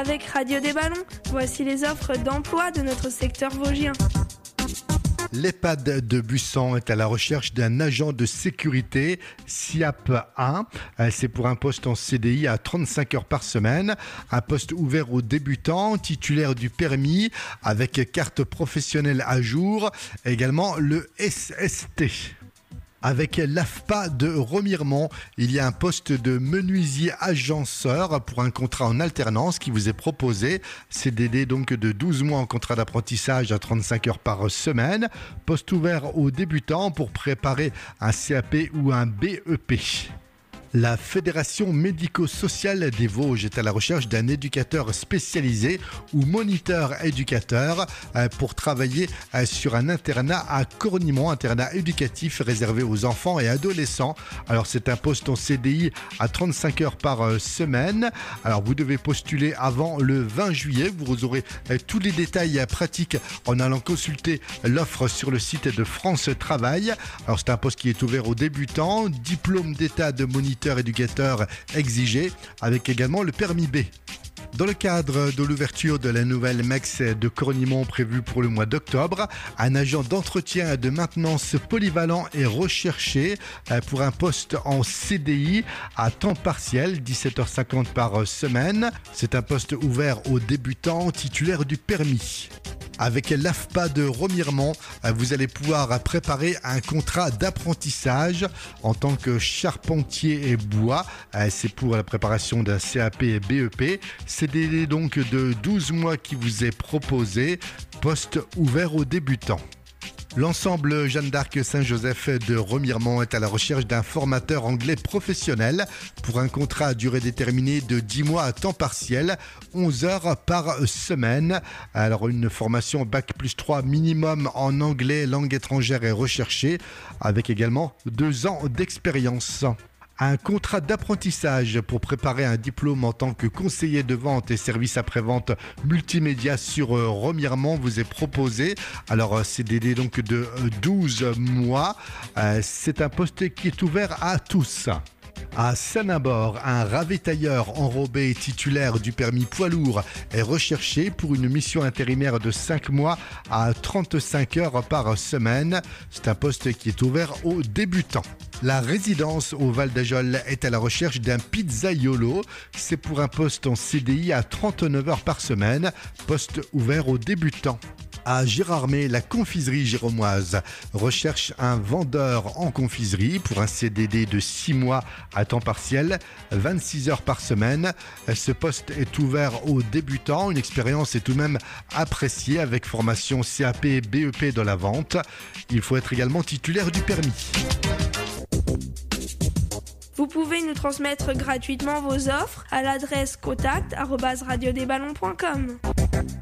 avec Radio des Ballons. Voici les offres d'emploi de notre secteur vosgien. L'EHPAD de Bussan est à la recherche d'un agent de sécurité SIAP 1. C'est pour un poste en CDI à 35 heures par semaine. Un poste ouvert aux débutants, titulaire du permis, avec carte professionnelle à jour. Également le SST. Avec l'AFPA de Remiremont, il y a un poste de menuisier agenceur pour un contrat en alternance qui vous est proposé. CDD donc de 12 mois en contrat d'apprentissage à 35 heures par semaine. Poste ouvert aux débutants pour préparer un CAP ou un BEP. La Fédération médico-sociale des Vosges est à la recherche d'un éducateur spécialisé ou moniteur éducateur pour travailler sur un internat à Cornimont, internat éducatif réservé aux enfants et adolescents. Alors c'est un poste en CDI à 35 heures par semaine. Alors vous devez postuler avant le 20 juillet. Vous aurez tous les détails pratiques en allant consulter l'offre sur le site de France Travail. Alors c'est un poste qui est ouvert aux débutants, diplôme d'état de moniteur éducateur exigé, avec également le permis B. Dans le cadre de l'ouverture de la nouvelle MEX de Cornimont prévue pour le mois d'octobre, un agent d'entretien et de maintenance polyvalent est recherché pour un poste en CDI à temps partiel, 17h50 par semaine. C'est un poste ouvert aux débutants titulaires du permis. Avec l'AFPA de Remiremont, vous allez pouvoir préparer un contrat d'apprentissage en tant que charpentier et bois. C'est pour la préparation d'un CAP et BEP. CDD donc de 12 mois qui vous est proposé. Poste ouvert aux débutants. L'ensemble Jeanne d'Arc Saint-Joseph de Remiremont est à la recherche d'un formateur anglais professionnel pour un contrat à durée déterminée de 10 mois à temps partiel, 11 heures par semaine. Alors une formation Bac plus 3 minimum en anglais, langue étrangère est recherchée, avec également 2 ans d'expérience. Un contrat d'apprentissage pour préparer un diplôme en tant que conseiller de vente et service après-vente multimédia sur Remiremont vous est proposé. Alors CDD donc de 12 mois. C'est un poste qui est ouvert à tous. À Saint-Nabord, un ravitailleur enrobé titulaire du permis poids lourd est recherché pour une mission intérimaire de 5 mois à 35 heures par semaine. C'est un poste qui est ouvert aux débutants. La résidence au Val d'Ajol est à la recherche d'un pizzaiolo. C'est pour un poste en CDI à 39 heures par semaine. Poste ouvert aux débutants. À Gérardmer, la confiserie géromoise recherche un vendeur en confiserie pour un CDD de 6 mois à temps partiel, 26 heures par semaine. Ce poste est ouvert aux débutants. Une expérience est tout de même appréciée avec formation CAP et BEP dans la vente. Il faut être également titulaire du permis. Vous pouvez nous transmettre gratuitement vos offres à l'adresse contact@radiodesballons.com.